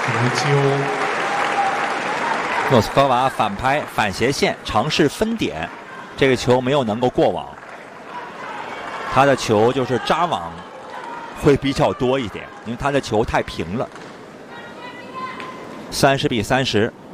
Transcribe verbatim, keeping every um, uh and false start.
维基欧。 诺斯科娃反拍反斜线尝试分点，这个球没有能够过网。他的球就是扎网会比较多一点，因为他的球太平了。三十比三十。